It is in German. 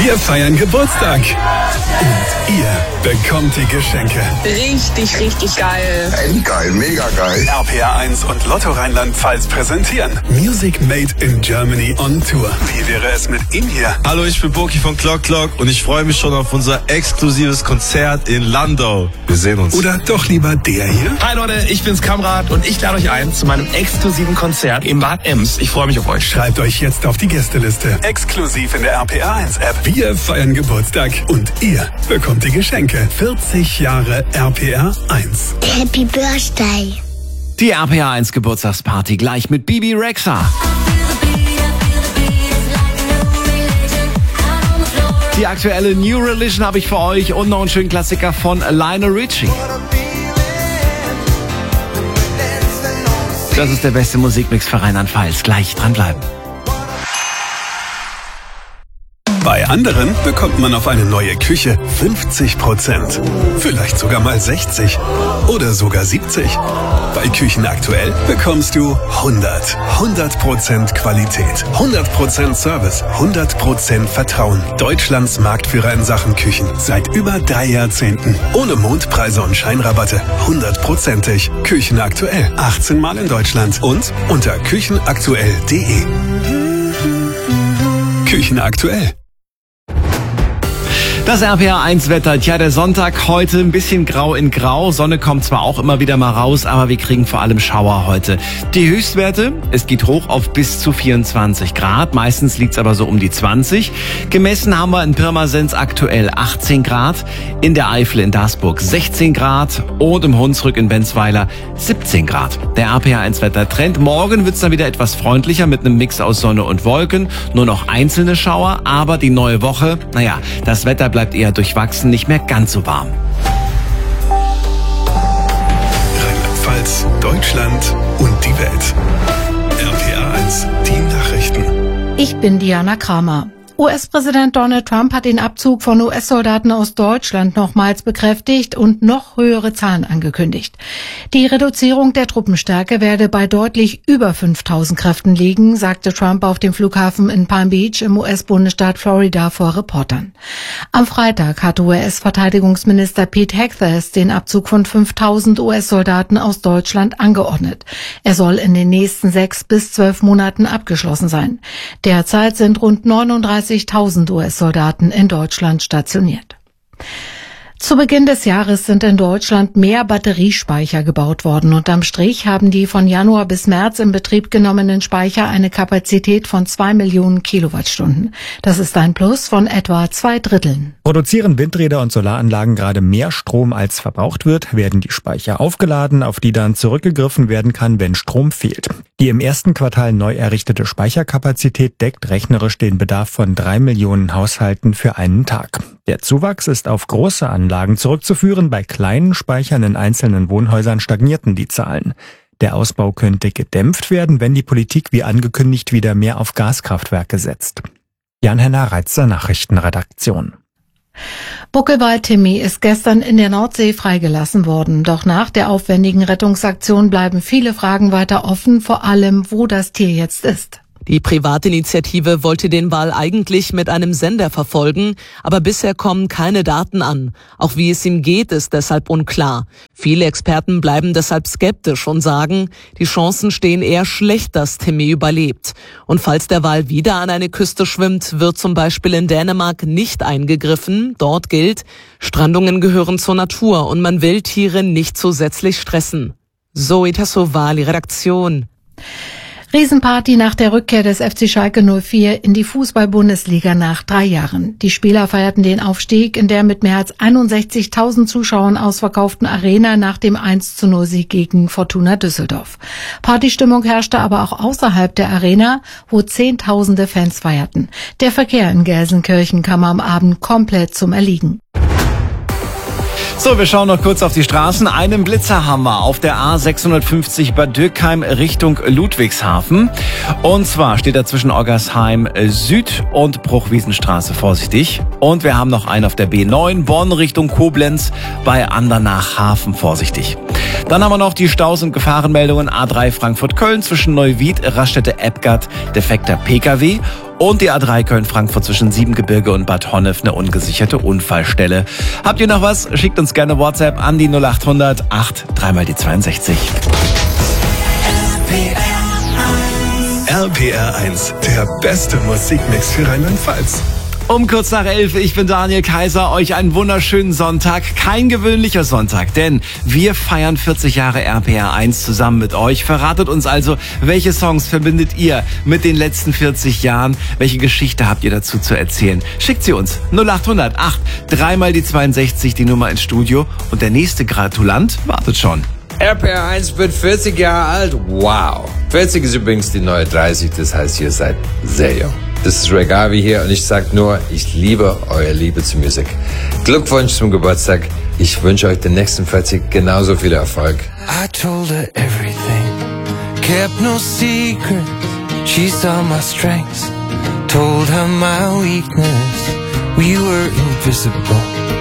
Wir feiern Geburtstag. Und ihr bekommt die Geschenke. Richtig, richtig geil. Endgeil, mega geil. RPA 1 und Lotto Rheinland-Pfalz präsentieren Music Made in Germany on Tour. Wie wäre es mit ihm hier? Hallo, ich bin Boki von Clock Clock und ich freue mich schon auf unser exklusives Konzert in Landau. Wir sehen uns. Oder doch lieber der hier? Hi Leute, ich bin's Kamrat und ich lade euch ein zu meinem exklusiven Konzert in Bad Ems. Ich freue mich auf euch. Schreibt euch jetzt auf die Gästeliste. Exklusiv in der RPA 1 App. Wir feiern Geburtstag und ihr bekommt die Geschenke. 40 Jahre RPA 1. Happy Birthday. Die RPA 1 Geburtstagsparty gleich mit Bibi Rexha. Die aktuelle New Religion habe ich für euch und noch einen schönen Klassiker von Lionel Richie. Das ist der beste Musikmix für Rheinland-Pfalz. Gleich dranbleiben. Bei anderen bekommt man auf eine neue Küche 50%. Vielleicht sogar mal 60 oder sogar 70. Bei Küchen aktuell bekommst du 100% Qualität, 100% Service, 100% Vertrauen. Deutschlands Marktführer in Sachen Küchen seit über 3 Jahrzehnten. Ohne Mondpreise und Scheinrabatte. 100%ig. Küchen aktuell. 18 Mal in Deutschland und unter küchenaktuell.de. Küchen aktuell. Das RPA 1 Wetter. Tja, der Sonntag heute ein bisschen grau in grau. Sonne kommt zwar auch immer wieder mal raus, aber wir kriegen vor allem Schauer heute. Die Höchstwerte, es geht hoch auf bis zu 24 Grad. Meistens liegt's aber so um die 20. Gemessen haben wir in Pirmasens aktuell 18 Grad. In der Eifel in Dasburg 16 Grad. Und im Hunsrück in Benzweiler 17 Grad. Der RPA 1 Wettertrend. Morgen wird's dann wieder etwas freundlicher mit einem Mix aus Sonne und Wolken. Nur noch einzelne Schauer. Aber die neue Woche, das Wetter bleibt eher durchwachsen, nicht mehr ganz so warm. Rheinland-Pfalz, Deutschland und die Welt. RPA 1, die Nachrichten. Ich bin Diana Kramer. US-Präsident Donald Trump hat den Abzug von US-Soldaten aus Deutschland nochmals bekräftigt und noch höhere Zahlen angekündigt. Die Reduzierung der Truppenstärke werde bei deutlich über 5.000 Kräften liegen, sagte Trump auf dem Flughafen in Palm Beach im US-Bundesstaat Florida vor Reportern. Am Freitag hatte US-Verteidigungsminister Pete Hegseth den Abzug von 5.000 US-Soldaten aus Deutschland angeordnet. Er soll in den nächsten 6 bis 12 Monaten abgeschlossen sein. Derzeit sind rund 39.000 US-Soldaten in Deutschland stationiert. Zu Beginn des Jahres sind in Deutschland mehr Batteriespeicher gebaut worden. Unterm Strich haben die von Januar bis März in Betrieb genommenen Speicher eine Kapazität von 2 Millionen Kilowattstunden. Das ist ein Plus von etwa 2/3. Produzieren Windräder und Solaranlagen gerade mehr Strom als verbraucht wird, werden die Speicher aufgeladen, auf die dann zurückgegriffen werden kann, wenn Strom fehlt. Die im ersten Quartal neu errichtete Speicherkapazität deckt rechnerisch den Bedarf von 3 Millionen Haushalten für einen Tag. Der Zuwachs ist auf große Anlagen zurückzuführen. Bei kleinen Speichern in einzelnen Wohnhäusern stagnierten die Zahlen. Der Ausbau könnte gedämpft werden, wenn die Politik wie angekündigt wieder mehr auf Gaskraftwerke setzt. Jan-Henner Reitzer, Nachrichtenredaktion. Buckelwal Timmy ist gestern in der Nordsee freigelassen worden. Doch nach der aufwendigen Rettungsaktion bleiben viele Fragen weiter offen, vor allem, wo das Tier jetzt ist. Die Privatinitiative wollte den Wal eigentlich mit einem Sender verfolgen, aber bisher kommen keine Daten an. Auch wie es ihm geht, ist deshalb unklar. Viele Experten bleiben deshalb skeptisch und sagen, die Chancen stehen eher schlecht, dass Timmy überlebt. Und falls der Wal wieder an eine Küste schwimmt, wird zum Beispiel in Dänemark nicht eingegriffen. Dort gilt, Strandungen gehören zur Natur und man will Tiere nicht zusätzlich stressen. Zoe Tassovali, Redaktion. Riesenparty nach der Rückkehr des FC Schalke 04 in die Fußball-Bundesliga nach 3 Jahren. Die Spieler feierten den Aufstieg in der mit mehr als 61.000 Zuschauern ausverkauften Arena nach dem 1:0-Sieg gegen Fortuna Düsseldorf. Partystimmung herrschte aber auch außerhalb der Arena, wo Zehntausende Fans feierten. Der Verkehr in Gelsenkirchen kam am Abend komplett zum Erliegen. So, wir schauen noch kurz auf die Straßen. Einen Blitzer haben wir auf der A650 Bad Dürkheim Richtung Ludwigshafen. Und zwar steht da zwischen Oggersheim Süd und Bruchwiesenstraße, vorsichtig. Und wir haben noch einen auf der B9 Bonn Richtung Koblenz bei Andernach-Hafen, vorsichtig. Dann haben wir noch die Staus- und Gefahrenmeldungen A3 Frankfurt-Köln zwischen Neuwied, Raststätte Ebgard, defekter Pkw. Und die A3 Köln-Frankfurt zwischen Siebengebirge und Bad Honnef eine ungesicherte Unfallstelle. Habt ihr noch was? Schickt uns gerne WhatsApp an die 0800 8 3 mal die 62. RPR 1, der beste Musikmix für Rheinland-Pfalz. Um kurz nach 11, ich bin Daniel Kaiser, euch einen wunderschönen Sonntag. Kein gewöhnlicher Sonntag, denn wir feiern 40 Jahre RPR 1 zusammen mit euch. Verratet uns also, welche Songs verbindet ihr mit den letzten 40 Jahren? Welche Geschichte habt ihr dazu zu erzählen? Schickt sie uns 0800 8 3 mal die 62, die Nummer ins Studio. Und der nächste Gratulant wartet schon. RPR 1 wird 40 Jahre alt. Wow. 40 ist übrigens die neue 30, das heißt, ihr seid sehr jung. Das ist Ray Garvey hier und ich sag nur, ich liebe eure Liebe zur Musik. Glückwunsch zum Geburtstag. Ich wünsche euch den nächsten 40 genauso viel Erfolg. I told her everything, kept no secrets. She saw my strengths, told her my weakness. We were invisible.